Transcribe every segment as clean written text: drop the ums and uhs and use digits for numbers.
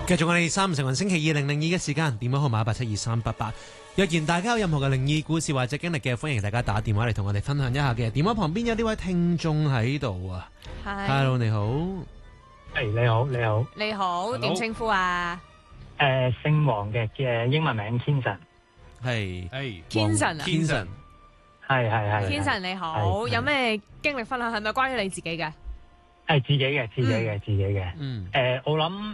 繼續我哋三成運星期2002嘅時間，電話號碼872388。若然大家有任何嘅靈異故事或者經歷嘅，歡迎大家打電話嚟同我哋分享一下嘅。電話旁邊有呢位聽眾喺度啊。Hello， 你好。 你好，你好。 你好，點稱呼啊？ 姓黃嘅英文名 Kenson。 係 Kenson 啊 Kenson。 係 Kenson 你好，有咩經歷分享？係咪關於你自己嘅？ 係自己嘅。我諗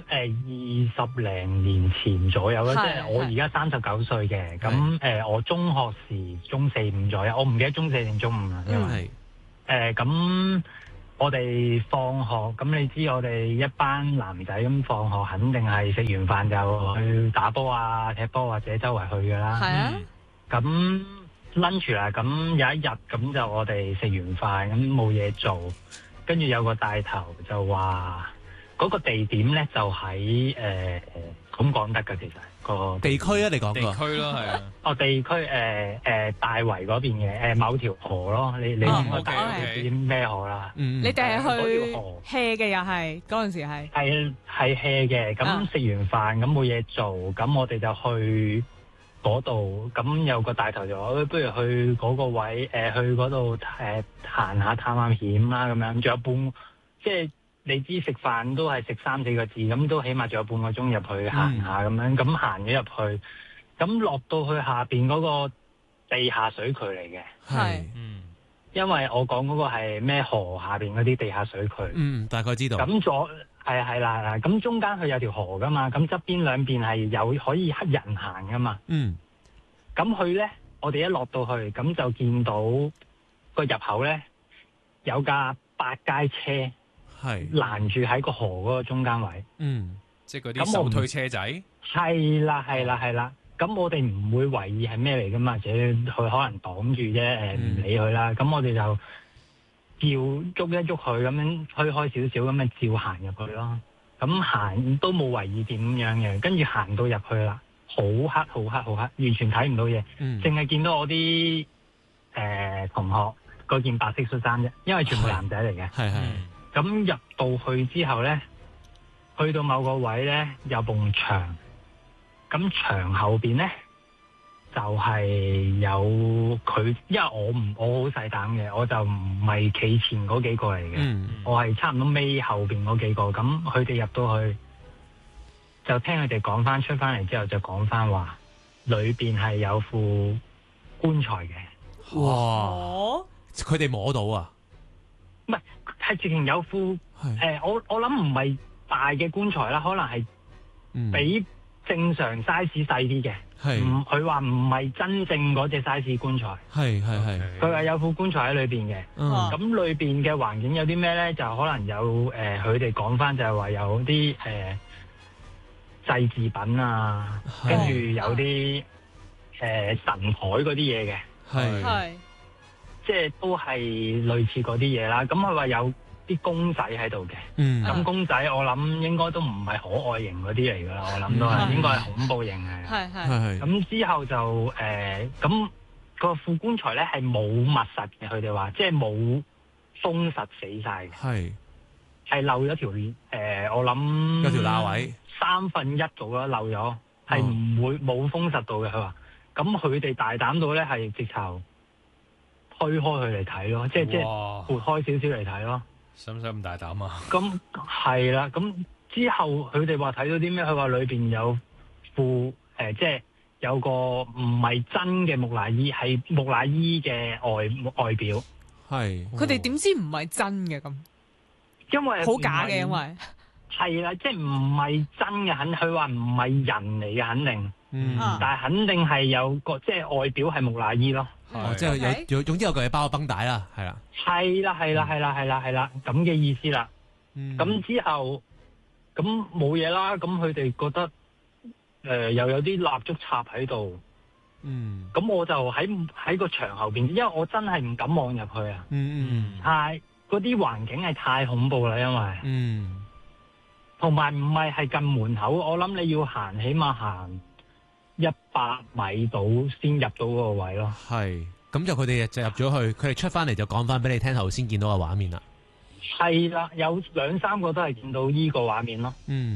20零年前左右啦，即係我而家39歲嘅。咁我中學時中4、5左右，我唔記得中4定中5啦。因為咁我哋放學，咁你知我哋一班男仔咁放學，肯定係食完飯就去打波啊、踢波或者周圍去噶啦。係啊。咁 lunch 啦，咁有一日咁就我哋食完飯咁冇嘢做。跟住有個帶頭就話嗰個地點咧就喺咁講得㗎，其實個地區啊，你講地區咯，係啊。 地區大圍嗰邊嘅某條河咯，你應該大概知咩河啦？ 你哋係去 hea 嘅又係嗰陣時係 hea 嘅，咁食完飯咁冇嘢做，咁我哋就去嗰度，咁有個大頭就話不如去嗰個位，去嗰度行下探下險啦咁樣，仲有半，即係你知食飯都係食3、4個字，咁都起碼仲有半個鐘入去行下咁樣，咁行咗入去，咁落到去下邊嗰個地下水渠嚟嘅， 係， 因為我講嗰個係咩河下邊嗰啲地下水渠， 大概知道。 咁係啦，咁中間佢有條河噶嘛，咁側邊兩邊係有可以人行噶嘛。咁佢咧，我哋一落到去，咁就見到個入口咧有架八街車，係攔住喺個河嗰個中間位。 即係嗰啲手推車仔。係啦。咁我哋唔會懷疑係咩嚟噶嘛，或者佢可能擋住啫，唔理佢啦。咁我哋就照捉一捉佢咁樣推開少少咁樣照行入去咯，咁行都冇懷疑點樣嘅，跟住行到入去啦，好黑，完全睇唔到嘢，淨係見到我啲同學嗰件白色恤衫啫，因為全部男仔嚟嘅。咁入到去之後咧，去到某個位咧有埲牆，咁牆後邊咧就係有佢，因為我好細膽嘅，我就唔係企前嗰幾個嚟嘅，我係差唔多尾後邊嗰幾個。咁佢哋入到去，就聽佢哋講翻出翻嚟之後，就講翻話裏邊係有副棺材嘅。 哇！佢哋摸到啊？ 唔係直情有副我諗唔係大嘅棺材啦，可能係比正常 size 細啲嘅。佢話唔係真正嗰隻 size 棺材，佢話有副棺材喺裏邊嘅。咁裏邊嘅環境有啲咩咧？就可能有佢哋講翻就係話有啲祭祀品啊，跟住有啲神台嗰啲嘢嘅，即係都係類似嗰啲嘢啦。咁佢話有啲公仔喺度嘅，咁公仔我諗應該都唔係可愛型嗰啲嚟噶啦，我諗都係應該係恐怖型嘅。咁之後就咁個副棺材咧係冇密實嘅，佢哋話即係冇封實死晒嘅，係漏咗條我諗有條罅位 1/3度啦，漏咗係唔會冇封實到嘅。佢話咁佢哋大膽到咧係直頭推開佢嚟睇咯，即係撥開少少嚟睇咯。 使唔使咁大膽啊？咁係啦，咁之後佢哋話睇到啲咩？佢話裏邊有副即係有個唔係真嘅木乃伊，係木乃伊嘅外表。 佢哋點知唔係真嘅咁？ 因為好假嘅，因為係啦，即係唔係真嘅，佢話唔係人嚟嘅，肯定。但係肯定係有個即係外表係木乃伊咯。 即係有總之有個嘢包個繃帶啦，係啦。係啦，咁嘅意思啦。咁之後咁冇嘢啦，咁佢哋覺得又有啲蠟燭插喺度。咁我就喺個牆後邊，因為我真係唔敢望入去啊。太嗰啲環境係太恐怖啦，因為同埋唔係近門口，我諗你要起碼行100米到先入到嗰個位咯。咁就佢哋就入咗去，佢哋出翻嚟就講翻俾你聽頭先見到嘅畫面啦。 係啦，有2、3個都係見到依個畫面咯。 咁佢哋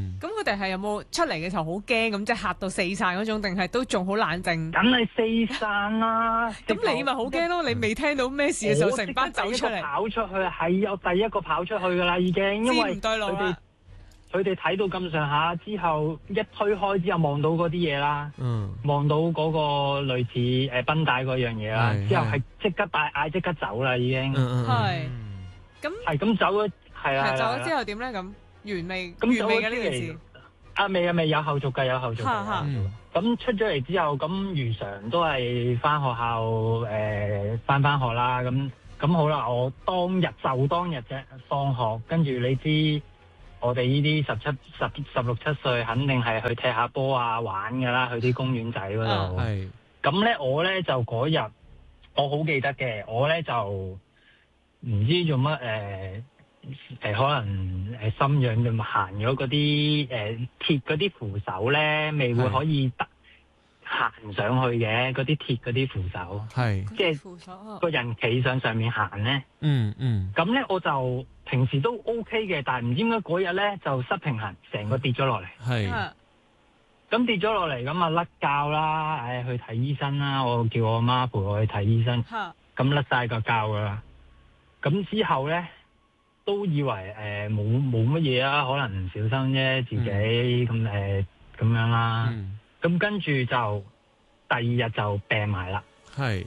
定係有冇出嚟嘅時候好驚咁，即係嚇到四散嗰種，定係都仲好冷靜？ 梗係四散啦！ 咁你咪好驚咯？你未聽到咩事嘅時候，成班走出嚟， 跑出去係有第一個跑出去噶啦，已經，因為知唔對路啦。 佢哋睇到咁上下之後，一推開之後望到嗰啲嘢啦，望到嗰個類似繃帶嗰樣嘢啦，之後係即刻大嗌，即刻走啦，已經。 係。咁係咁走咗，係啊。 走咗之後點咧？咁完未？完未嘅呢件事？ 未有後續㗎，有後續嘅。咁出咗嚟之後，咁如常都係翻學校翻學啦。咁好啦，我當日啫，放學跟住你知。我哋呢啲十六七歲，肯定係去踢下波啊玩㗎啦，去啲公園仔嗰度。係。咁咧，我咧就嗰日，我好記得嘅，我咧就唔知做乜可能心癢咁行咗嗰啲鐵嗰啲扶手咧，未會可以行上去嘅嗰啲鐵嗰啲扶手。係。即係個人企上面行咧。咁咧我就。平時都 OK 嘅，但係唔知點解嗰日咧就失平衡，成個跌咗落嚟。係。咁跌咗落嚟，咁啊甩臼啦，去睇醫生啦。我叫我媽陪我去睇醫生。咁甩晒個臼噶啦。咁之後咧，都以為冇乜嘢啊，可能唔小心啫，自己咁樣啦。咁跟住就第二日就病埋啦。係。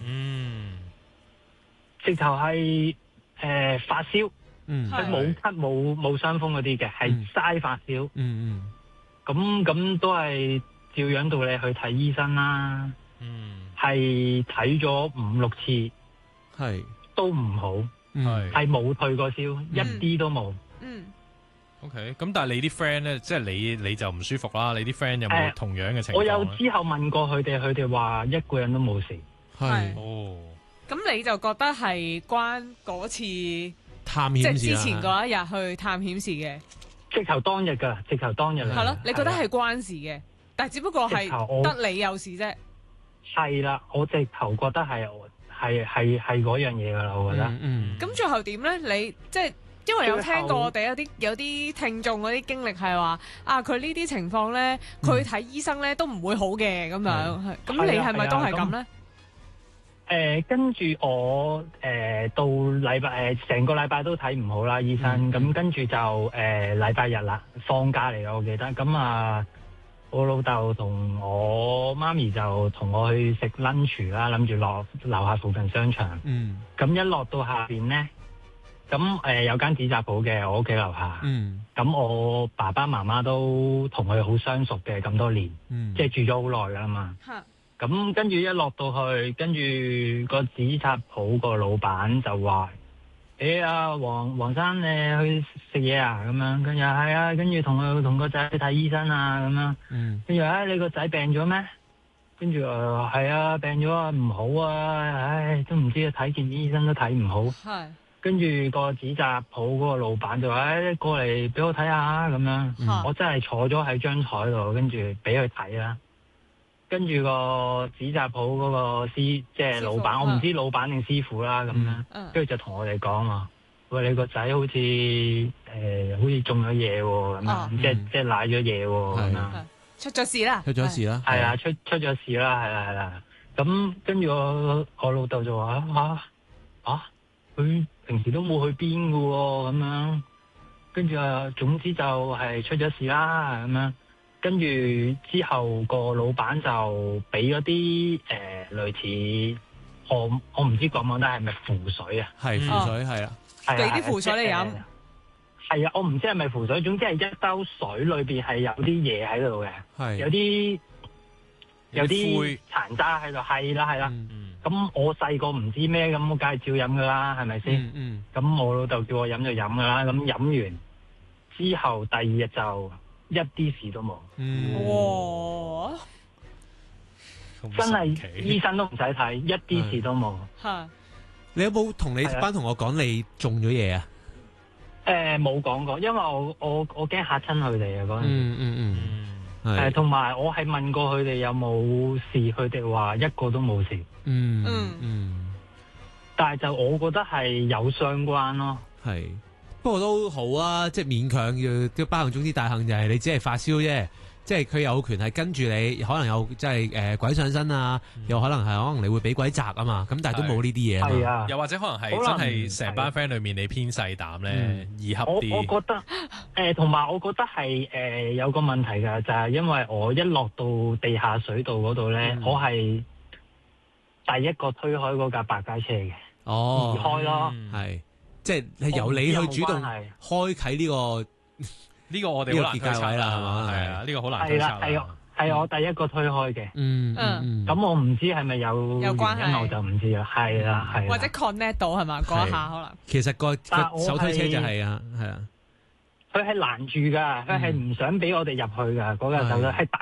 直頭係發燒。佢冇咳冇傷風嗰啲嘅，係齋發燒。咁都係照樣到你去睇醫生啦。係睇咗5、6次，係都唔好，係冇退過燒，一啲都冇。 OK，咁但係你啲 friend 咧，即係你就唔舒服啦。你啲 friend 有冇同樣嘅情況？ 我有之後問過佢哋話一個人都冇事。係。 咁你就覺得係關嗰次？ 探險事， 即係之前嗰一日去探險事嘅， 直頭當日㗎，直頭當日啦。 係咯，你覺得係關事嘅，但係只不過係得你有事啫。 係啦，我直頭覺得係嗰樣嘢㗎啦，我覺得。 咁最後點咧？你即係因為有聽過我哋有啲聽眾嗰啲經歷係話佢呢啲情況咧，佢睇醫生咧都唔會好嘅咁樣。咁你係咪都係咁咧？ 跟住我到禮拜成個禮拜都睇唔好啦，醫生。咁跟住就禮拜日啦，放假嚟嘅我記得。咁我老豆同我媽咪就同我去食 lunch 啦，諗住落樓下附近商場。咁一落到下邊咧，咁有間紙紮鋪嘅我屋企樓下。咁我爸爸媽媽都同佢好相熟嘅咁多年，即係住咗好耐㗎啦嘛。咁跟住一落到去，跟住個紙紮鋪個老闆就話：阿黃生去食嘢啊？咁樣，跟住係啊，跟住同個仔去睇醫生啊，咁樣。跟住你個仔病咗咩？跟住係啊，病咗啊，唔好啊，都唔知睇見醫生都睇唔好。係。跟住個紙紮鋪嗰個老闆就話：過嚟俾我睇下咁樣。我真係坐咗喺張台度，跟住俾佢睇啦。跟住個紙紮鋪嗰個即係老闆，我唔知老闆定師傅啦咁樣，跟住就同我哋講話：喂，你個仔好似中咗嘢喎，咁樣即係瀨咗嘢喎，咁樣出咗事啦， 出咗事啦， 係啊，出咗事啦，係啦。咁跟住我老豆就話：佢平時都冇去邊㗎喎，咁樣。跟住總之就係出咗事啦，咁樣。跟住之後個老闆就俾嗰啲類似我唔知講得係咪符水啊？ 係符水，係啊， 俾啲符水你飲。 係啊，我唔知係咪符水，總之係一兜水裏邊係有啲嘢喺度嘅，有啲殘渣喺度，係啦。咁我細個唔知咩，咁我梗係照飲噶啦，係咪先？咁我老豆叫我飲就飲噶啦，咁飲完之後第二日就一啲事都冇。哇！真係醫生都唔使睇，一啲事都冇。 係。 你有冇同你班同學講你中咗嘢啊？ 冇講過，因為我驚嚇親佢哋啊嗰陣時。同埋我係問過佢哋有冇事，佢哋話一個都冇事。但係就我覺得係有相關咯。係。 不過都好啊，即係勉強要包容中之大幸就係你只係發燒啫。即係佢有權係跟住你，可能有即係鬼上身啊，又可能你會俾鬼砸啊嘛。咁但係都冇呢啲嘢啊嘛。 係啊， 又或者可能係真係成班 friend 裏面你偏細膽咧，易恰啲。 我覺得同埋我覺得係有個問題㗎，就係因為我一落到地下水道嗰度咧，我係第一個推開嗰架白街車嘅，移開咯。 係即係由你去主動開啟呢個。 呢個我哋好難推測啦，係嘛？係啊，呢個好難推測啦。 係我第一個推開嘅。咁我唔知係咪有關係，我就唔知啦。係啦，係。 或者 connect 到係嘛？嗰一下可能。 其實個手推車就係啊，係啊。 佢係攔住㗎，佢係唔想俾我哋入去㗎。嗰架手推係